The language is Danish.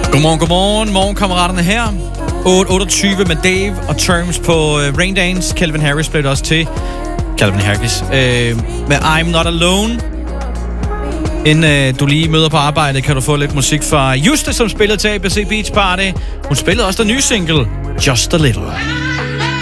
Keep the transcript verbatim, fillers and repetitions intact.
Godmorgen, godmorgen. Morgenkammeraterne her. otte otteogtyve med Dave og Terms på uh, Rain Dance. Calvin Harris blev det også til. Calvin Harris. Uh, med I'm Not Alone. Inden uh, du lige møder på arbejde, kan du få lidt musik fra Juste, som spillede til A B C Beach Party. Hun spillede også den nye single, Just a Little.